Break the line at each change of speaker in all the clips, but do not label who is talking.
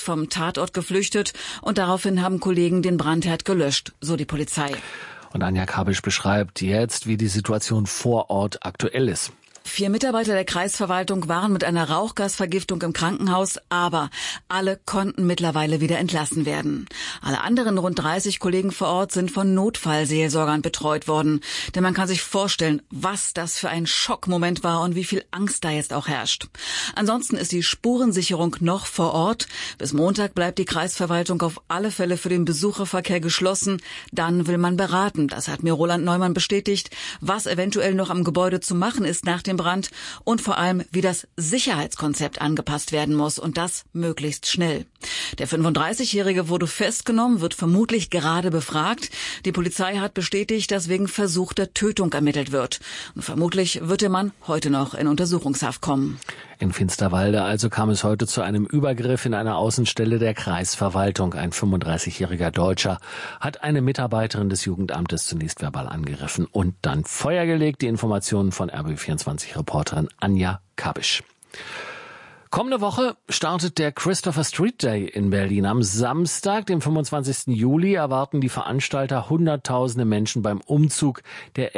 vom Tatort geflüchtet und daraufhin haben Kollegen den Brandherd gelöscht, so die Polizei.
Und Anja Kabisch beschreibt jetzt, wie die Situation vor Ort aktuell ist.
4 Mitarbeiter der Kreisverwaltung waren mit einer Rauchgasvergiftung im Krankenhaus, aber alle konnten mittlerweile wieder entlassen werden. Alle anderen rund 30 Kollegen vor Ort sind von Notfallseelsorgern betreut worden. Denn man kann sich vorstellen, was das für ein Schockmoment war und wie viel Angst da jetzt auch herrscht. Ansonsten ist die Spurensicherung noch vor Ort. Bis Montag bleibt die Kreisverwaltung auf alle Fälle für den Besucherverkehr geschlossen. Dann will man beraten, das hat mir Roland Neumann bestätigt, was eventuell noch am Gebäude zu machen ist nach dem Brand und vor allem, wie das Sicherheitskonzept angepasst werden muss und das möglichst schnell. Der 35-Jährige wurde festgenommen, wird vermutlich gerade befragt. Die Polizei hat bestätigt, dass wegen versuchter Tötung ermittelt wird. Und vermutlich wird der Mann heute noch in Untersuchungshaft kommen.
In Finsterwalde also kam es heute zu einem Übergriff in einer Außenstelle der Kreisverwaltung. Ein 35-jähriger Deutscher hat eine Mitarbeiterin des Jugendamtes zunächst verbal angegriffen und dann Feuer gelegt. Die Informationen von RBB24-Reporterin Anja Kabisch. Kommende Woche startet der Christopher Street Day in Berlin. Am Samstag, dem 25. Juli, erwarten die Veranstalter hunderttausende Menschen beim Umzug der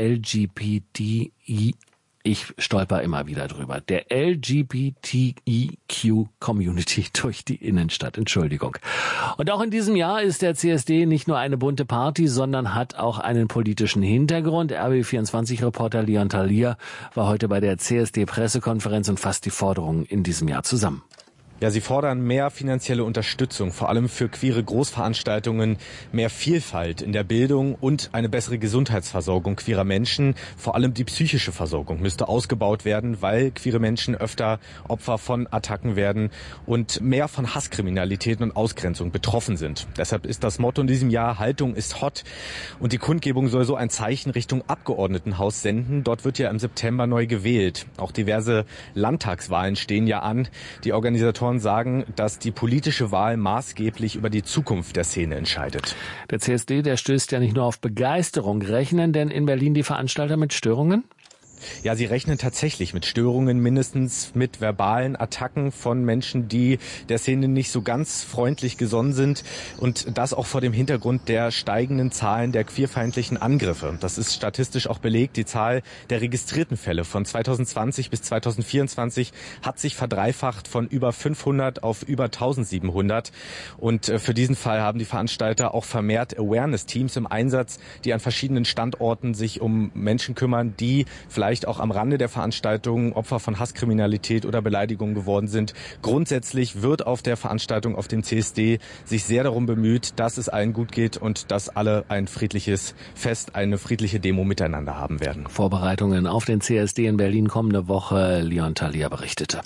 ich stolper immer wieder drüber, der LGBTIQ-Community durch die Innenstadt. Entschuldigung. Und auch in diesem Jahr ist der CSD nicht nur eine bunte Party, sondern hat auch einen politischen Hintergrund. RBB24-Reporter Leon Thalia war heute bei der CSD-Pressekonferenz und fasst die Forderungen in diesem Jahr zusammen.
Ja, sie fordern mehr finanzielle Unterstützung, vor allem für queere Großveranstaltungen, mehr Vielfalt in der Bildung und eine bessere Gesundheitsversorgung queerer Menschen. Vor allem die psychische Versorgung müsste ausgebaut werden, weil queere Menschen öfter Opfer von Attacken werden und mehr von Hasskriminalitäten und Ausgrenzung betroffen sind. Deshalb ist das Motto in diesem Jahr, Haltung ist hot. Und die Kundgebung soll so ein Zeichen Richtung Abgeordnetenhaus senden. Dort wird ja im September neu gewählt. Auch diverse Landtagswahlen stehen ja an. Die Organisatoren sagen, dass die politische Wahl maßgeblich über die Zukunft der Szene entscheidet.
Der CSD, der stößt ja nicht nur auf Begeisterung. Rechnen denn in Berlin die Veranstalter mit Störungen?
Ja, sie rechnen tatsächlich mit Störungen, mindestens mit verbalen Attacken von Menschen, die der Szene nicht so ganz freundlich gesonnen sind. Und das auch vor dem Hintergrund der steigenden Zahlen der queerfeindlichen Angriffe. Das ist statistisch auch belegt. Die Zahl der registrierten Fälle von 2020 bis 2024 hat sich verdreifacht von über 500 auf über 1700. Und für diesen Fall haben die Veranstalter auch vermehrt Awareness-Teams im Einsatz, die an verschiedenen Standorten sich um Menschen kümmern, die vielleicht auch am Rande der Veranstaltung Opfer von Hasskriminalität oder Beleidigung geworden sind. Grundsätzlich wird auf der Veranstaltung, auf dem CSD, sich sehr darum bemüht, dass es allen gut geht und dass alle ein friedliches Fest, eine friedliche Demo miteinander haben werden.
Vorbereitungen auf den CSD in Berlin kommende Woche. Leon Thalia berichtete.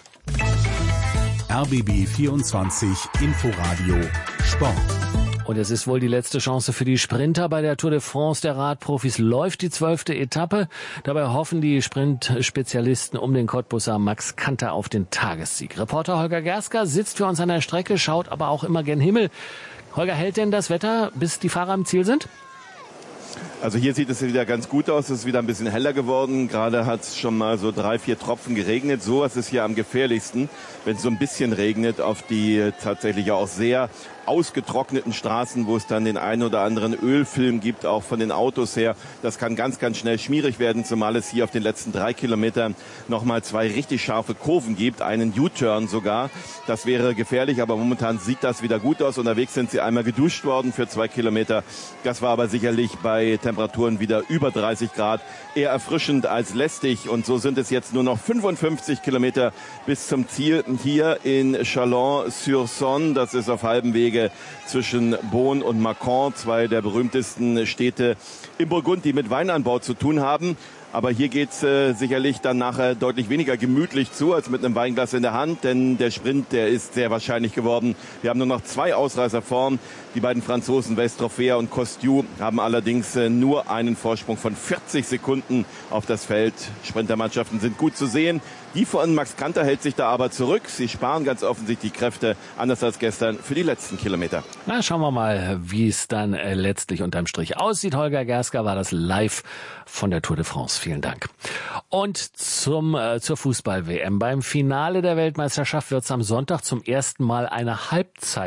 RBB 24 Inforadio Sport.
Und es ist wohl die letzte Chance für die Sprinter bei der Tour de France der Radprofis. Läuft die 12. Etappe. Dabei hoffen die Sprint-Spezialisten um den Cottbusser Max Kanter auf den Tagessieg. Reporter Holger Gersker sitzt für uns an der Strecke, schaut aber auch immer gen Himmel. Holger, hält denn das Wetter, bis die Fahrer im Ziel sind?
Also hier sieht es wieder ganz gut aus. Es ist wieder ein bisschen heller geworden. Gerade hat es schon mal so 3-4 Tropfen geregnet. So ist es hier am gefährlichsten, wenn es so ein bisschen regnet auf die tatsächlich auch sehr ausgetrockneten Straßen, wo es dann den einen oder anderen Ölfilm gibt, auch von den Autos her. Das kann ganz, ganz schnell schmierig werden, zumal es hier auf den letzten 3 Kilometern nochmal 2 richtig scharfe Kurven gibt, einen U-Turn sogar. Das wäre gefährlich, aber momentan sieht das wieder gut aus. Unterwegs sind sie einmal geduscht worden für 2 Kilometer. Das war aber sicherlich bei Temperaturen wieder über 30 Grad eher erfrischend als lästig. Und so sind es jetzt nur noch 55 Kilometer bis zum Ziel hier in Chalon-sur-Saône. Das ist auf halbem Wege zwischen Beaune und Mâcon, 2 der berühmtesten Städte im Burgund, die mit Weinanbau zu tun haben. Aber hier geht's sicherlich dann nachher deutlich weniger gemütlich zu als mit einem Weinglas in der Hand, denn der Sprint, der ist sehr wahrscheinlich geworden. Wir haben nur noch 2 Ausreißer vorn. Die beiden Franzosen Westrofea und Costiu haben allerdings nur einen Vorsprung von 40 Sekunden auf das Feld. Sprintermannschaften sind gut zu sehen. Die von Max Kanter hält sich da aber zurück. Sie sparen ganz offensichtlich Kräfte, anders als gestern, für die letzten Kilometer.
Na, schauen wir mal, wie es dann letztlich unterm Strich aussieht. Holger Gersker war das live von der Tour de France. Vielen Dank. Und zur Fußball-WM. Beim Finale der Weltmeisterschaft wird es am Sonntag zum ersten Mal eine Halbzeit